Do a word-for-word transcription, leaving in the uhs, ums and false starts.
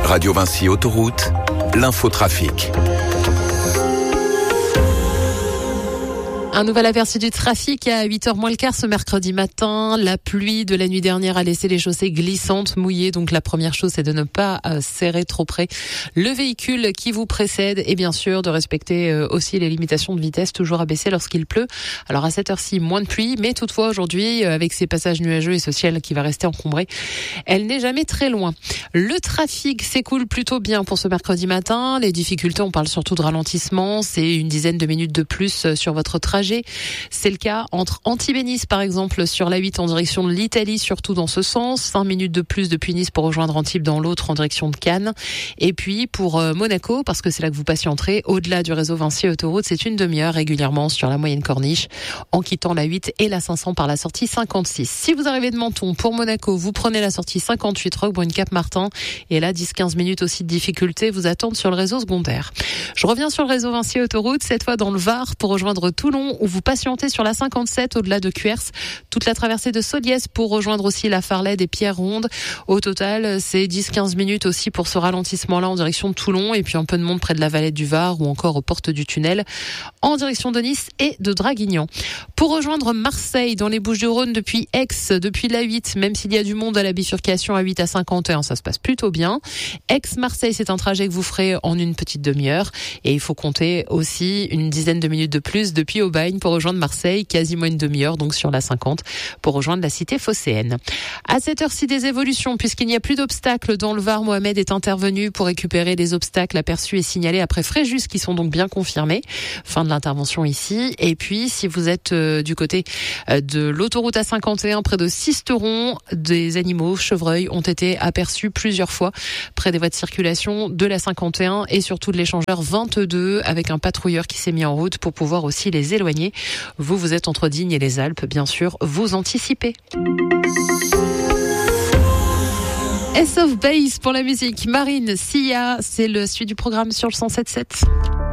Radio Vinci Autoroute, l'infotrafic. Un nouvel aperçu du trafic à huit heures moins le quart ce mercredi matin. La pluie de la nuit dernière a laissé les chaussées glissantes, mouillées. Donc la première chose, c'est de ne pas euh, serrer trop près le véhicule qui vous précède et bien sûr de respecter euh, aussi les limitations de vitesse, toujours abaissées lorsqu'il pleut. Alors à cette heure-ci, moins de pluie, mais toutefois aujourd'hui, euh, avec ces passages nuageux et ce ciel qui va rester encombré, elle n'est jamais très loin. Le trafic s'écoule plutôt bien pour ce mercredi matin. Les difficultés, on parle surtout de ralentissement. C'est une dizaine de minutes de plus sur votre trajet. C'est le cas entre Antibes-Nice par exemple sur l'A huit en direction de l'Italie, surtout dans ce sens. cinq minutes de plus depuis Nice pour rejoindre Antibes dans l'autre en direction de Cannes. Et puis pour euh, Monaco, parce que c'est là que vous patienterez, au-delà du réseau Vinci Autoroute, c'est une demi-heure régulièrement sur la moyenne corniche en quittant la huit et la cinq cents par la sortie cinquante-six. Si vous arrivez de Menton pour Monaco, vous prenez la sortie cinquante-huit Roquebrune-Cap-Martin et là dix à quinze minutes aussi de difficulté vous attendent sur le réseau secondaire. Je reviens sur le réseau Vinci Autoroute, cette fois dans le Var pour rejoindre Toulon où vous patientez sur la cinquante-sept au-delà de Cuers, toute la traversée de Soliès pour rejoindre aussi la Farlède et Pierre-Ronde. Au total, c'est dix à quinze minutes aussi pour ce ralentissement-là en direction de Toulon et puis un peu de monde près de la Valette du Var ou encore aux portes du tunnel en direction de Nice et de Draguignan. Pour rejoindre Marseille dans les Bouches-du-Rhône depuis Aix, depuis la huit, même s'il y a du monde à la bifurcation à huit à cinquante et un, ça se passe plutôt bien. Aix-Marseille, c'est un trajet que vous ferez en une petite demi-heure et il faut compter aussi une dizaine de minutes de plus depuis Aubagne pour rejoindre Marseille, quasiment une demi-heure, donc sur la cinquante, pour rejoindre la cité phocéenne. À cette heure-ci, des évolutions, puisqu'il n'y a plus d'obstacles dans le Var. Mohamed est intervenu pour récupérer les obstacles aperçus et signalés après Fréjus, qui sont donc bien confirmés. Fin de l'intervention ici. Et puis, si vous êtes euh, du côté euh, de l'autoroute A cinquante et un, près de Sisteron, des animaux, chevreuils, ont été aperçus plusieurs fois près des voies de circulation de la cinquante et un et surtout de l'échangeur vingt-deux, avec un patrouilleur qui s'est mis en route pour pouvoir aussi les éloigner. Vous, vous êtes entre Digne et les Alpes, bien sûr, vous anticipez. S of Base pour la musique. Marine, Sia, c'est le suite du programme sur le cent sept sept.